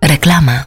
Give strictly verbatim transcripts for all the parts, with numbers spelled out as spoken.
Reklama.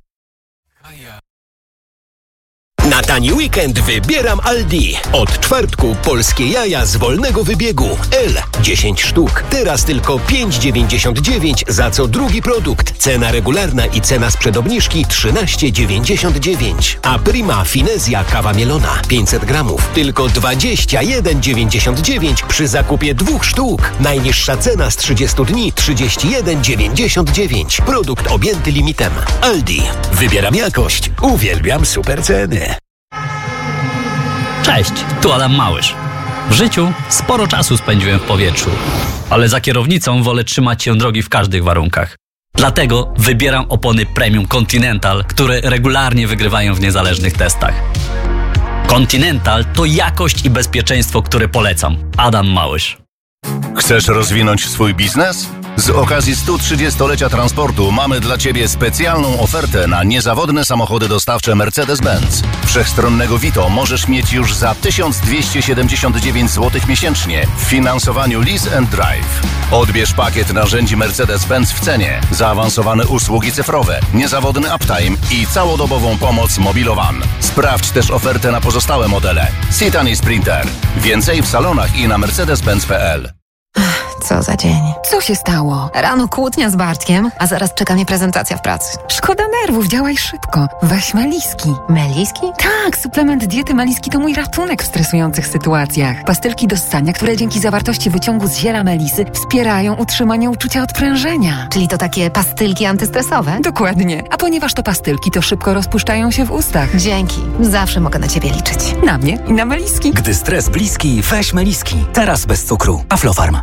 Na tani weekend wybieram Aldi. Od czwartku polskie jaja z wolnego wybiegu. L dziesięć sztuk. Teraz tylko pięć dziewięćdziesiąt dziewięć za co drugi produkt. Cena regularna i cena sprzed obniżki trzynaście dziewięćdziesiąt dziewięć. A Prima Finezja kawa mielona pięćset gramów. Tylko dwadzieścia jeden dziewięćdziesiąt dziewięć przy zakupie dwóch sztuk. Najniższa cena z trzydziestu dni trzydzieści jeden dziewięćdziesiąt dziewięć. Produkt objęty limitem. Aldi. Wybieram jakość. Uwielbiam super ceny. Cześć, tu Adam Małysz. W życiu sporo czasu spędziłem w powietrzu, ale za kierownicą wolę trzymać się drogi w każdych warunkach. Dlatego wybieram opony Premium Continental, które regularnie wygrywają w niezależnych testach. Continental to jakość i bezpieczeństwo, które polecam. Adam Małysz. Chcesz rozwinąć swój biznes? Z okazji stu trzydziestolecia transportu mamy dla Ciebie specjalną ofertę na niezawodne samochody dostawcze Mercedes-Benz. Wszechstronnego Vito możesz mieć już za tysiąc dwieście siedemdziesiąt dziewięć złotych miesięcznie w finansowaniu Lease and Drive. Odbierz pakiet narzędzi Mercedes-Benz w cenie, zaawansowane usługi cyfrowe, niezawodny uptime i całodobową pomoc Mobilowan. Sprawdź też ofertę na pozostałe modele. Citan i Sprinter. Więcej w salonach i na mercedes benz kropka p l. Co za dzień. Co się stało? Rano kłótnia z Bartkiem, a zaraz czeka mnie prezentacja w pracy. Szkoda nerwów, działaj szybko. Weź Meliski. Meliski? Tak, suplement diety Meliski to mój ratunek w stresujących sytuacjach. Pastylki do ssania, które dzięki zawartości wyciągu z ziela melisy wspierają utrzymanie uczucia odprężenia. Czyli to takie pastylki antystresowe? Dokładnie. A ponieważ to pastylki, to szybko rozpuszczają się w ustach. Dzięki. Zawsze mogę na Ciebie liczyć. Na mnie i na Meliski. Gdy stres bliski, weź Meliski. Teraz bez cukru. Aflofarm.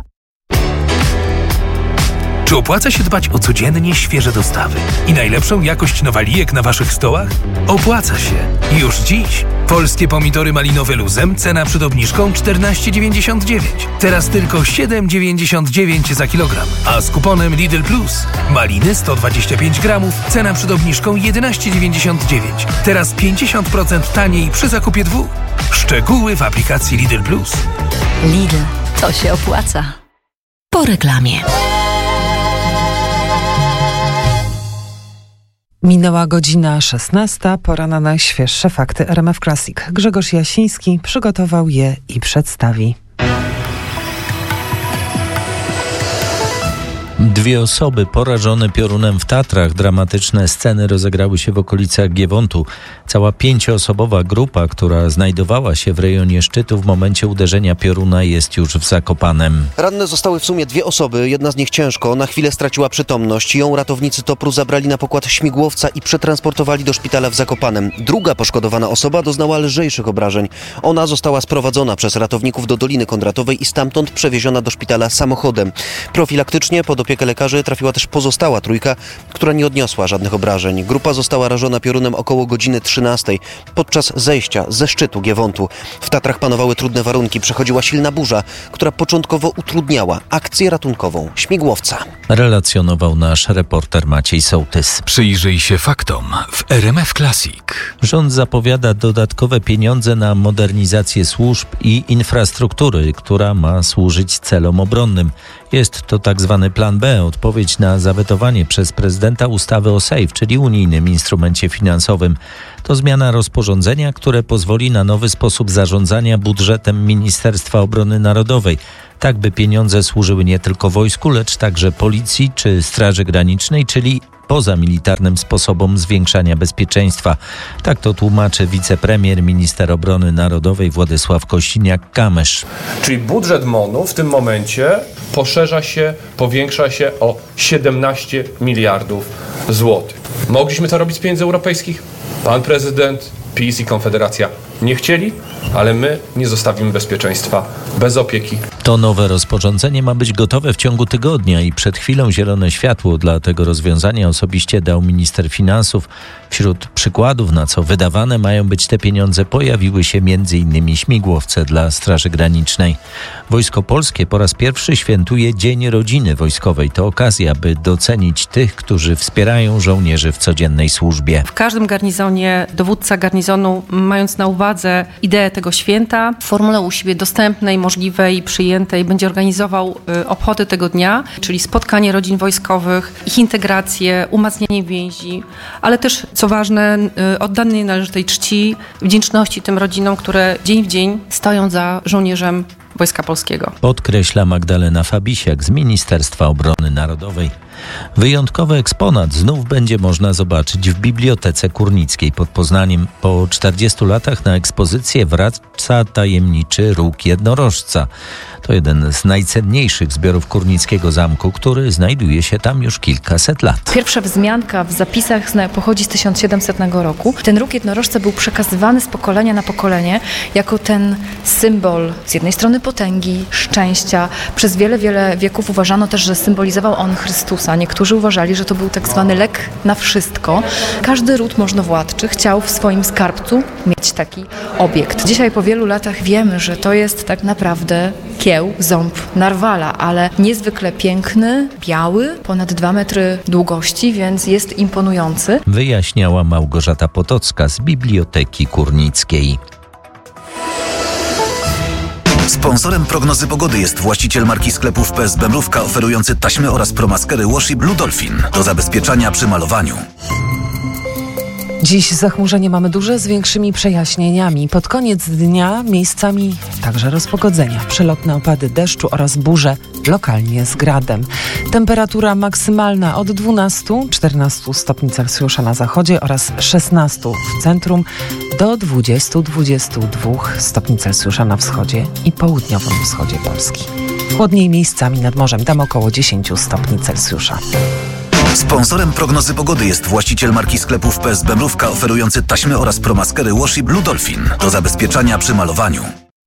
Czy opłaca się dbać o codziennie świeże dostawy i najlepszą jakość nowalijek na Waszych stołach? Opłaca się. Już dziś. Polskie pomidory malinowe luzem, cena przed obniżką czternaście dziewięćdziesiąt dziewięć. Teraz tylko siedem dziewięćdziesiąt dziewięć za kilogram. A z kuponem Lidl Plus. Maliny sto dwadzieścia pięć gramów, cena przed obniżką jedenaście dziewięćdziesiąt dziewięć. Teraz pięćdziesiąt procent taniej przy zakupie dwóch. Szczegóły w aplikacji Lidl Plus. Lidl, to się opłaca. Po reklamie. Minęła godzina szesnasta, pora na najświeższe fakty R M F Classic. Grzegorz Jasiński przygotował je i przedstawi. Dwie osoby porażone piorunem w Tatrach. Dramatyczne sceny rozegrały się w okolicach Giewontu. Cała pięcioosobowa grupa, która znajdowała się w rejonie szczytu w momencie uderzenia pioruna, jest już w Zakopanem. Ranne zostały w sumie dwie osoby, jedna z nich ciężko. Na chwilę straciła przytomność. Ją ratownicy Topru zabrali na pokład śmigłowca i przetransportowali do szpitala w Zakopanem. Druga poszkodowana osoba doznała lżejszych obrażeń. Ona została sprowadzona przez ratowników do Doliny Kondratowej i stamtąd przewieziona do szpitala samochodem. Profilaktycznie pod opiekę lekarzy trafiła też pozostała trójka, która nie odniosła żadnych obrażeń. Grupa została rażona piorunem około godziny trzynastej podczas zejścia ze szczytu Giewontu. W Tatrach panowały trudne warunki, przechodziła silna burza, która początkowo utrudniała akcję ratunkową śmigłowca. Relacjonował nasz reporter Maciej Sołtys. Przyjrzyj się faktom w R M F Classic. Rząd zapowiada dodatkowe pieniądze na modernizację służb i infrastruktury, która ma służyć celom obronnym. Jest to tak zwany plan B, odpowiedź na zawetowanie przez prezydenta ustawy o SAFE, czyli unijnym instrumencie finansowym. To zmiana rozporządzenia, które pozwoli na nowy sposób zarządzania budżetem Ministerstwa Obrony Narodowej. Tak by pieniądze służyły nie tylko wojsku, lecz także policji czy Straży Granicznej, czyli pozamilitarnym sposobom zwiększania bezpieczeństwa. Tak to tłumaczy wicepremier, minister obrony narodowej Władysław Kościniak-Kamysz. Czyli budżet M O N-u w tym momencie poszerza się, powiększa się o siedemnaście miliardów złotych. Mogliśmy to robić z pieniędzy europejskich? Pan prezydent, PiS i Konfederacja nie chcieli, ale my nie zostawimy bezpieczeństwa bez opieki. To nowe rozporządzenie ma być gotowe w ciągu tygodnia i przed chwilą zielone światło dla tego rozwiązania osobiście dał minister finansów. Wśród przykładów, na co wydawane mają być te pieniądze, pojawiły się między innymi śmigłowce dla Straży Granicznej. Wojsko Polskie po raz pierwszy świętuje Dzień Rodziny Wojskowej. To okazja, by docenić tych, którzy wspierają żołnierzy w codziennej służbie. W każdym garnizonie dowódca garnizonu, mając na uwadze ideę tego święta, w formule u siebie dostępnej, możliwej, przyjemnej, Świętej będzie organizował obchody tego dnia, czyli spotkanie rodzin wojskowych, ich integrację, umacnianie więzi, ale też, co ważne, oddanie należytej czci, wdzięczności tym rodzinom, które dzień w dzień stoją za żołnierzem Wojska Polskiego. Podkreśla Magdalena Fabisiak z Ministerstwa Obrony Narodowej. Wyjątkowy eksponat znów będzie można zobaczyć w Bibliotece Kurnickiej pod Poznaniem. Po czterdziestu latach na ekspozycję wraca tajemniczy róg jednorożca. To jeden z najcenniejszych zbiorów Kurnickiego Zamku, który znajduje się tam już kilkaset lat. Pierwsza wzmianka w zapisach pochodzi z tysiąc siedemsetnego roku. Ten róg jednorożca był przekazywany z pokolenia na pokolenie jako ten symbol z jednej strony potęgi, szczęścia. Przez wiele, wiele wieków uważano też, że symbolizował on Chrystusa. Niektórzy uważali, że to był tak zwany lek na wszystko. Każdy ród możnowładczy chciał w swoim skarbcu mieć taki obiekt. Dzisiaj po wielu latach wiemy, że to jest tak naprawdę kieł, ząb narwala, ale niezwykle piękny, biały, ponad dwa metry długości, więc jest imponujący. Wyjaśniała Małgorzata Potocka z Biblioteki Kurnickiej. Sponsorem prognozy pogody jest właściciel marki sklepów P S B Mrówka oferujący taśmy oraz promaskery Washi Blue Dolphin do zabezpieczania przy malowaniu. Dziś zachmurzenie mamy duże z większymi przejaśnieniami. Pod koniec dnia miejscami także rozpogodzenia. Przelotne opady deszczu oraz burze lokalnie z gradem. Temperatura maksymalna od dwunastu do czternastu stopni Celsjusza na zachodzie oraz szesnastu w centrum do dwudziestu do dwudziestu dwóch stopni Celsjusza na wschodzie i południowym wschodzie Polski. Chłodniej miejscami nad morzem, tam około dziesięciu stopni Celsjusza. Sponsorem prognozy pogody jest właściciel marki sklepów P S B Mrówka oferujący taśmy oraz promaskery Washi Blue Dolphin do zabezpieczania przy malowaniu.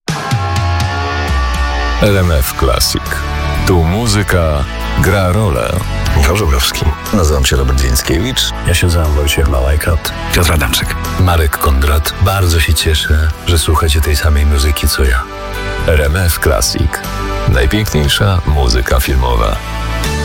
R M F Classic. Tu muzyka gra rolę. Michał Żubrowski. Nazywam się Robert Więckiewicz. Ja się nazywam Wojciech Małajkat. Piotr Adamczyk. Marek Kondrat. Bardzo się cieszę, że słuchacie tej samej muzyki co ja. R M F Classic. Najpiękniejsza muzyka filmowa.